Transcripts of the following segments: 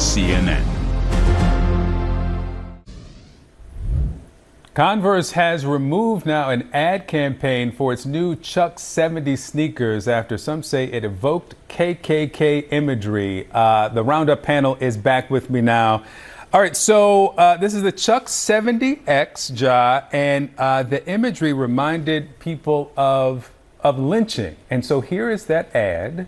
CNN. Converse has removed now an ad campaign for its new Chuck 70 sneakers after some say it evoked KKK imagery. The Roundup panel is back with me now. All right, so this is the Chuck 70X, Ja, and the imagery reminded people of lynching. And so here is that ad.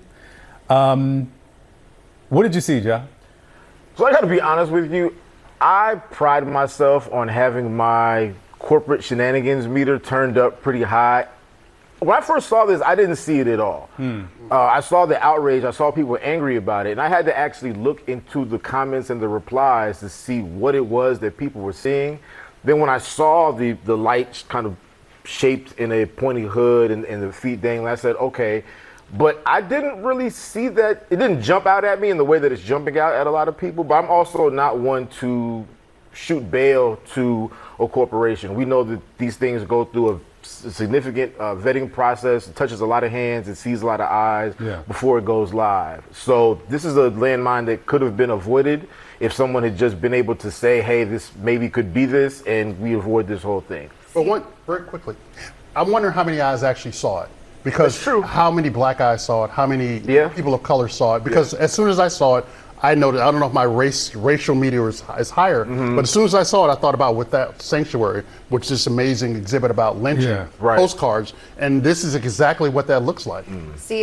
What did you see, Ja? So I got to be honest with you. I pride myself on having my corporate shenanigans meter turned up pretty high. When I first saw this, I didn't see it at all. I saw the outrage. I saw people angry about it. And I had to actually look into the comments and the replies to see what it was that people were seeing. Then when I saw the light kind of shaped in a pointy hood and the feet dangling, I said, okay. But I didn't really see that. It didn't jump out at me in the way that it's jumping out at a lot of people. But I'm also not one to shoot bail to a corporation. We know that these things go through a significant vetting process. It touches a lot of hands. It sees a lot of eyes before it goes live. So this is a landmine that could have been avoided if someone had just been able to say, hey, this maybe could be this, and we avoid this whole thing. But very quickly, I'm wondering how many eyes actually saw it. Because how many black eyes saw it? How many people of color saw it? Because as soon as I saw it, I noted, I don't know if my racial meter is higher, but as soon as I saw it, I thought about With That Sanctuary, which is this amazing exhibit about lynching, postcards, and this is exactly what that looks like. See,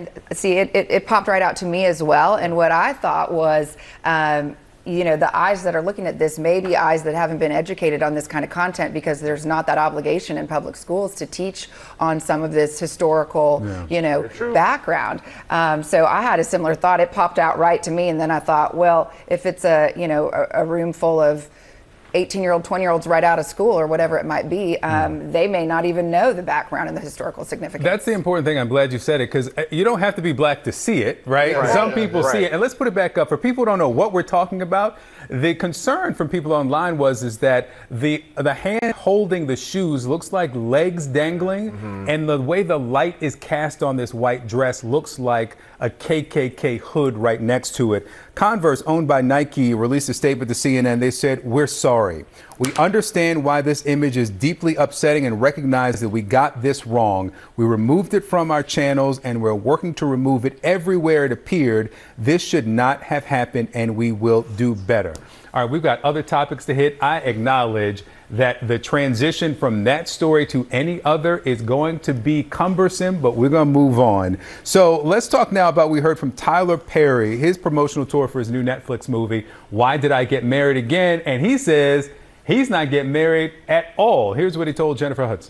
it popped right out to me as well, and what I thought was, you know, the eyes that are looking at this may be eyes that haven't been educated on this kind of content because there's not that obligation in public schools to teach on some of this historical, you know, background. So I had a similar thought. It popped out right to me, and then I thought, well, if it's a, you know, a room full of 18-year-old, 20-year-olds right out of school or whatever it might be, they may not even know the background and the historical significance. That's the important thing. I'm glad you said it, because you don't have to be black to see it, right? Some people see it. And let's put it back up. For people who don't know what we're talking about, the concern from people online is that the hand holding the shoes looks like legs dangling, and the way the light is cast on this white dress looks like a KKK hood right next to it. Converse, owned by Nike, released a statement to CNN. They said, "We're sorry. We understand why this image is deeply upsetting and recognize that we got this wrong. We removed it from our channels and we're working to remove it everywhere it appeared. This should not have happened and we will do better." All right, we've got other topics to hit. I acknowledge that the transition from that story to any other is going to be cumbersome, but we're going to move on. So let's talk now about, we heard from Tyler Perry, his promotional tour for his new Netflix movie, Why Did I Get Married Again? And he says he's not getting married at all. Here's what he told Jennifer Hudson.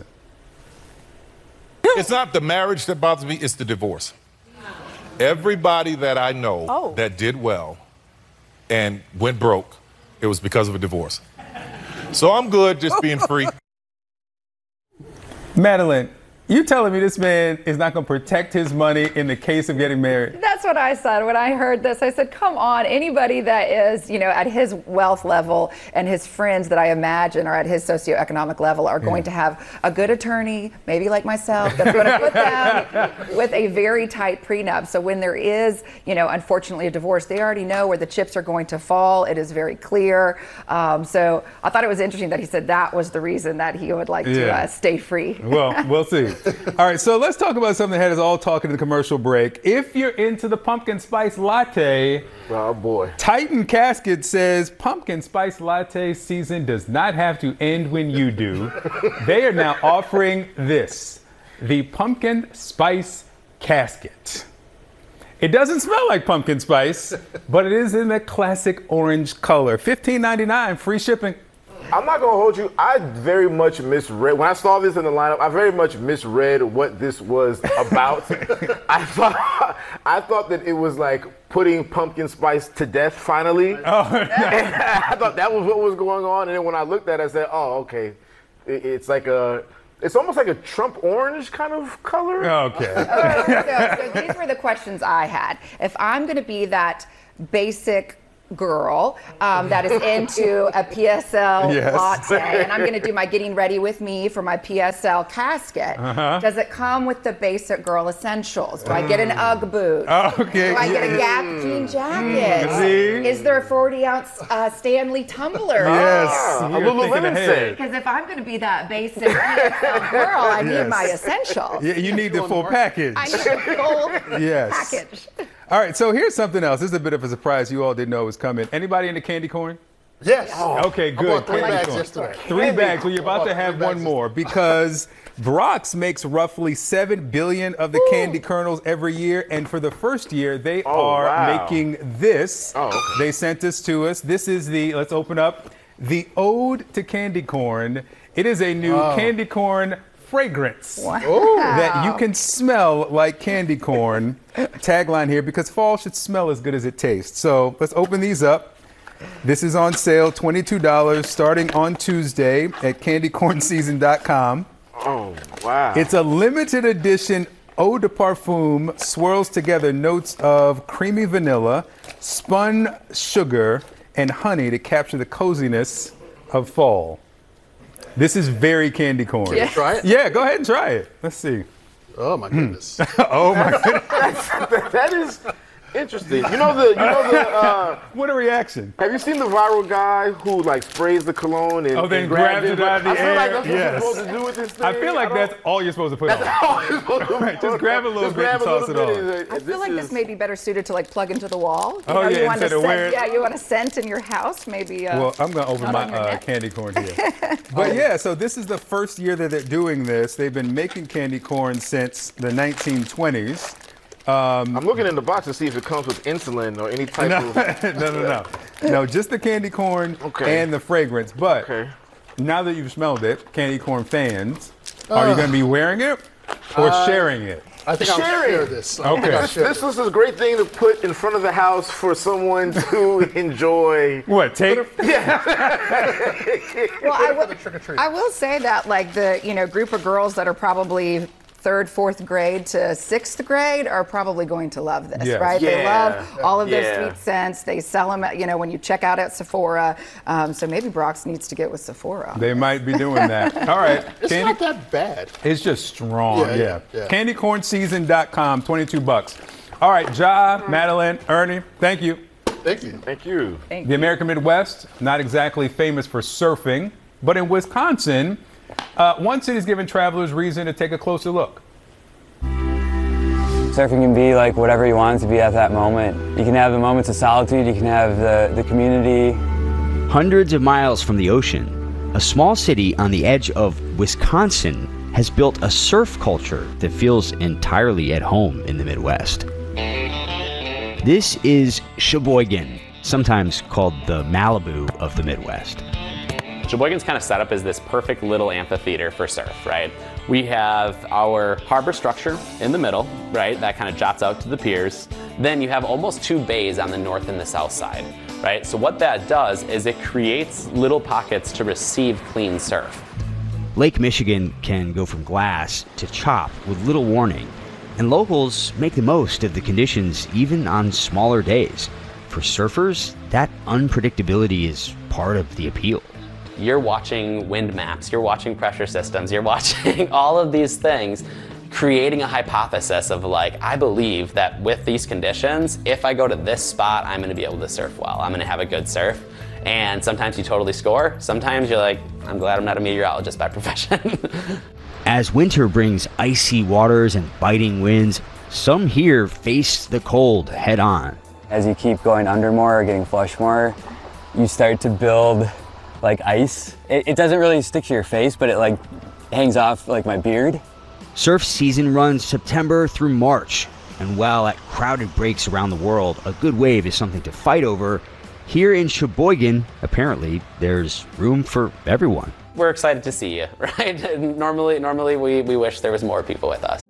It's not the marriage that bothers me, it's the divorce. Everybody that I know that did well and went broke, it was because of a divorce. So I'm good just being free. Madeline, you telling me this man is not going to protect his money in the case of getting married? That's what I said when I heard this. I said, come on, anybody that is, you know, at his wealth level and his friends that I imagine are at his socioeconomic level are going to have a good attorney, maybe like myself, that's going to put them with a very tight prenup. So when there is, you know, unfortunately a divorce, they already know where the chips are going to fall. It is very clear. So I thought it was interesting that he said that was the reason that he would like to stay free. Well, we'll see. All right, so let's talk about something that had us all talking in the commercial break. If you're into the pumpkin spice latte, oh boy, Titan Casket says pumpkin spice latte season does not have to end when you do. They are now offering this, the pumpkin spice casket. It doesn't smell like pumpkin spice, but it is in the classic orange color. $15.99, free shipping. I'm not going to hold you. I very much misread. When I saw this in the lineup, I very much misread what this was about. I thought that it was like putting pumpkin spice to death finally. And I thought that was what was going on. And then when I looked at it, I said, oh, okay. It's like it's almost like a Trump orange kind of color. Okay. So these were the questions I had. If I'm going to be that basic girl that is into a PSL latte, and I'm going to do my getting ready with me for my PSL casket. Does it come with the basic girl essentials? Do I get an UGG boot? Okay. Do I get a Gap jean jacket? Is there a 40-ounce Stanley tumbler? Yes. A Lululemon set. Because if I'm going to be that basic PSL girl, I need my essentials. Yeah, you need the full package. I need the full package. All right, so here's something else. This is a bit of a surprise you all didn't know was coming. Anybody into candy corn? Yes. Okay, good. I bought 3 Candy bags corn. yesterday. 3 bags. Well, you're about to have one more because Brock's makes roughly 7 billion of the candy kernels every year, and for the first year, they are making this. They sent this to us. This is the, let's open up, the Ode to Candy Corn. It is a new candy corn fragrance that you can smell like candy corn. Tagline here, because fall should smell as good as it tastes. So let's open these up. This is on sale, $22, starting on Tuesday at candycornseason.com. Oh, wow. It's a limited edition eau de parfum, swirls together notes of creamy vanilla, spun sugar, and honey to capture the coziness of fall. This is very candy corn. Can you try it? Yeah, go ahead and try it. Let's see. Oh my goodness. Oh my goodness. That is interesting. You know the what a reaction. Have you seen the viral guy who like sprays the cologne and then grabs it out of the I feel air? like that's what Yes. you're supposed to do with this thing. I feel like that's all you're supposed to put on. Right, just grab a little bit and toss it on. I feel like this may be better suited to like plug into the wall. You Oh, know, yeah, you want instead to of scent, wear it. yeah, you want a scent in your house, maybe. Well, I'm going to open not on your my neck. candy corn here. But yeah, so this is the first year that they're doing this. They've been making candy corn since the 1920s. I'm looking in the box to see if it comes with insulin or any type of. No, just the candy corn and the fragrance. But Okay. now that you've smelled it, candy corn fans, are you going to be wearing it or sharing it? I think I'll share this. Okay. This is a great thing to put in front of the house for someone to enjoy. What, take? Well, I will say that like the group of girls that are probably 3rd, 4th grade to 6th grade are probably going to love this, Yes. right? They love all of those Yeah. sweet scents. They sell them, when you check out at Sephora. So maybe Brock's needs to get with Sephora. They might be doing that. All right. It's not that bad. It's just strong, Yeah. Candycornseason.com, $22. All right, Ja, Madeline, Ernie, thank you. Thank you. Thank you. The American Midwest, not exactly famous for surfing, but in Wisconsin, one city is giving travelers reason to take a closer look. Surfing can be like whatever you want it to be at that moment. You can have the moments of solitude, you can have the community. Hundreds of miles from the ocean, a small city on the edge of Wisconsin has built a surf culture that feels entirely at home in the Midwest. This is Sheboygan, sometimes called the Malibu of the Midwest. Sheboygan's kind of set up as this perfect little amphitheater for surf, right? We have our harbor structure in the middle, right? That kind of jots out to the piers. Then you have almost 2 bays on the north and the south side, right? So what that does is it creates little pockets to receive clean surf. Lake Michigan can go from glass to chop with little warning, and locals make the most of the conditions even on smaller days. For surfers, that unpredictability is part of the appeal. You're watching wind maps, you're watching pressure systems, you're watching all of these things, creating a hypothesis of like, I believe that with these conditions, if I go to this spot, I'm gonna be able to surf well. I'm gonna have a good surf. And sometimes you totally score. Sometimes you're like, I'm glad I'm not a meteorologist by profession. As winter brings icy waters and biting winds, some here face the cold head on. As you keep going under more or getting flush more, you start to build like ice. It doesn't really stick to your face, but it like hangs off like my beard. Surf season runs September through March, and while at crowded breaks around the world, a good wave is something to fight over. Here in Sheboygan, apparently, there's room for everyone. We're excited to see you, right? Normally we wish there was more people with us.